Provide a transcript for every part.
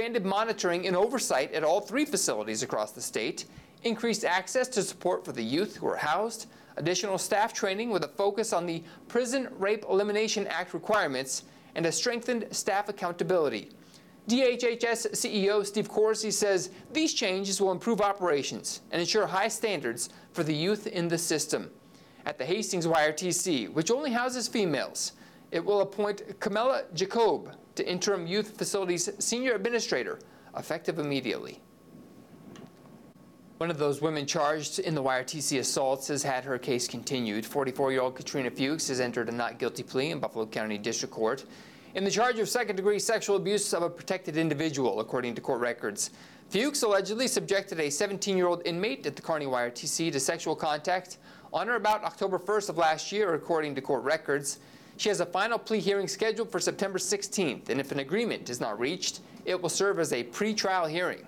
expanded monitoring and oversight at all 3 facilities across the state, increased access to support for the youth who are housed, additional staff training with a focus on the Prison Rape Elimination Act requirements, and a strengthened staff accountability. DHHS CEO Steve Corsi says these changes will improve operations and ensure high standards for the youth in the system. At the Hastings YRTC, which only houses females, it will appoint Camilla Jacob to interim youth facilities senior administrator, effective immediately. One of those women charged in the YRTC assaults has had her case continued. 44-year-old Katrina Fuchs has entered a not guilty plea in Buffalo County District Court in the charge of second-degree sexual abuse of a protected individual, according to court records. Fuchs allegedly subjected a 17-year-old inmate at the Kearney YRTC to sexual contact on or about October 1st of last year, according to court records. She has a final plea hearing scheduled for September 16th, and if an agreement is not reached, it will serve as a pre-trial hearing.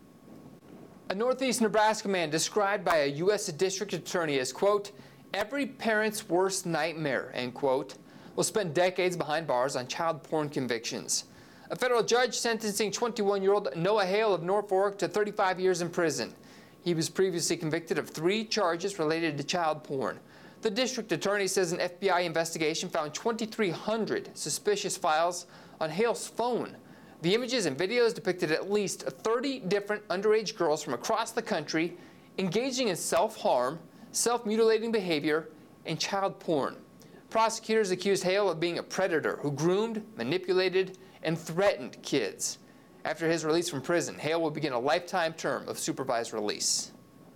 A Northeast Nebraska man described by a U.S. District Attorney as, quote, every parent's worst nightmare, end quote, will spend decades behind bars on child porn convictions. A federal judge sentencing 21-year-old Noah Hale of Norfolk to 35 years in prison. He was previously convicted of 3 charges related to child porn. The district attorney says an FBI investigation found 2,300 suspicious files on Hale's phone. The images and videos depicted at least 30 different underage girls from across the country engaging in self-harm, self-mutilating behavior, and child porn. Prosecutors accused Hale of being a predator who groomed, manipulated, and threatened kids. After his release from prison, Hale will begin a lifetime term of supervised release.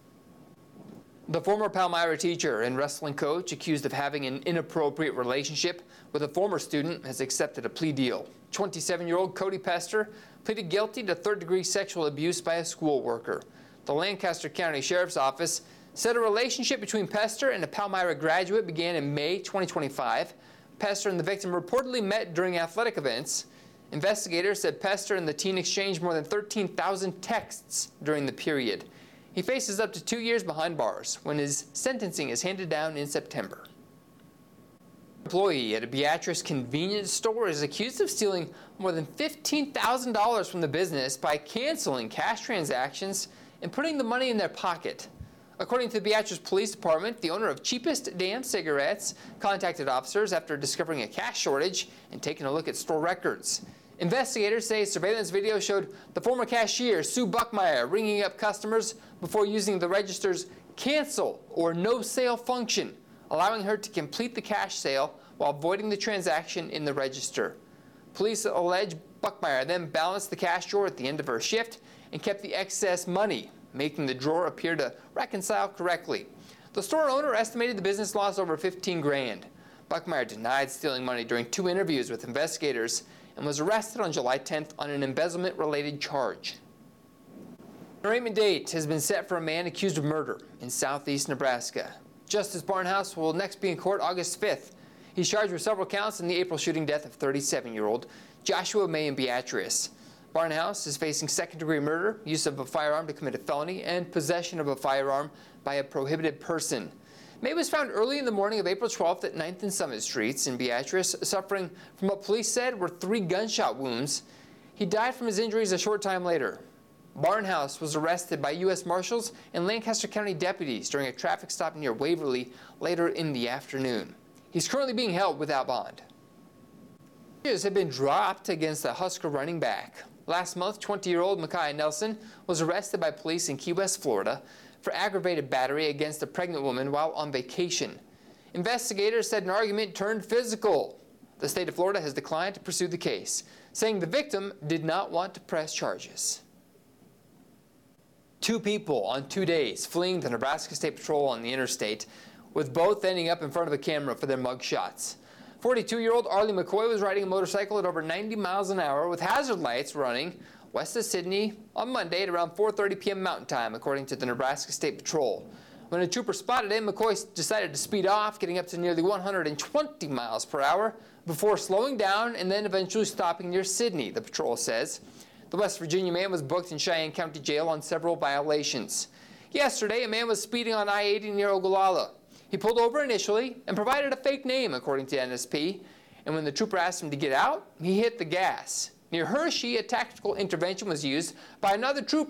The former Palmyra teacher and wrestling coach accused of having an inappropriate relationship with a former student has accepted a plea deal. 27-year-old Cody Pester pleaded guilty to third-degree sexual abuse by a school worker. The Lancaster County Sheriff's Office said a relationship between Pester and a Palmyra graduate began in May 2025. Pester and the victim reportedly met during athletic events. Investigators said Pester and the teen exchanged more than 13,000 texts during the period. He faces up to 2 years behind bars when his sentencing is handed down in September. An employee at a Beatrice convenience store is accused of stealing more than $15,000 from the business by canceling cash transactions and putting the money in their pocket. According to the Beatrice Police Department, the owner of Cheapest Damn Cigarettes contacted officers after discovering a cash shortage and taking a look at store records. Investigators say surveillance video showed the former cashier, Sue Buckmeyer, ringing up customers before using the register's cancel or no sale function, allowing her to complete the cash sale while avoiding the transaction in the register. Police allege Buckmeyer then balanced the cash drawer at the end of her shift and kept the excess money, making the drawer appear to reconcile correctly. The store owner estimated the business loss over $15,000. Buckmeyer denied stealing money during 2 interviews with investigators and was arrested on July 10th on an embezzlement-related charge. An arraignment date has been set for a man accused of murder in southeast Nebraska. Justice Barnhouse will next be in court August 5th. He's charged with several counts in the April shooting death of 37-year-old Joshua May in Beatrice. Barnhouse is facing second-degree murder, use of a firearm to commit a felony, and possession of a firearm by a prohibited person. May was found early in the morning of April 12th at 9th and Summit Streets in Beatrice, suffering from what police said were 3 gunshot wounds. He died from his injuries a short time later. Barnhouse was arrested by U.S. Marshals and Lancaster County deputies during a traffic stop near Waverly later in the afternoon. He's currently being held without bond. Charges have been dropped against the Husker running back. Last month, 20-year-old Micaiah Nelson was arrested by police in Key West, Florida, for aggravated battery against a pregnant woman while on vacation. Investigators said an argument turned physical. The state of Florida has declined to pursue the case, saying the victim did not want to press charges. 2 people on 2 days fleeing the Nebraska State Patrol on the interstate, with both ending up in front of a camera for their mugshots. 42-year-old Arlie McCoy was riding a motorcycle at over 90 miles an hour with hazard lights running west of Sydney on Monday at around 4:30 p.m. Mountain Time, according to the Nebraska State Patrol. When a trooper spotted him, McCoy decided to speed off, getting up to nearly 120 miles per hour before slowing down and then eventually stopping near Sydney, the patrol says. The West Virginia man was booked in Cheyenne County Jail on several violations. Yesterday, a man was speeding on I-80 near Ogallala. He pulled over initially and provided a fake name, according to NSP, and when the trooper asked him to get out, he hit the gas. Near Hershey, a tactical intervention was used by another trooper